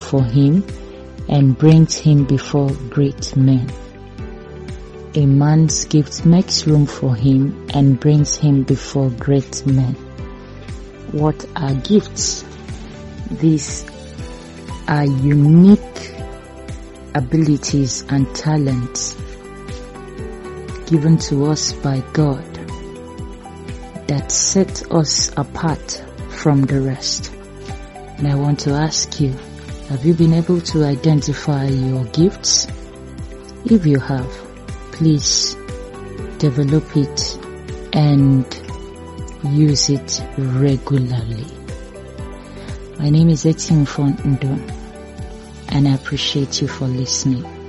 for him and brings him before great men. A man's gift makes room for him and brings him before great men. What are gifts? These are unique abilities and talents given to us by God that set us apart from the rest. And I want to ask you, have you been able to identify your gifts? If you have, please develop it and use it regularly. My name is Etienne Fondo, and I appreciate you for listening.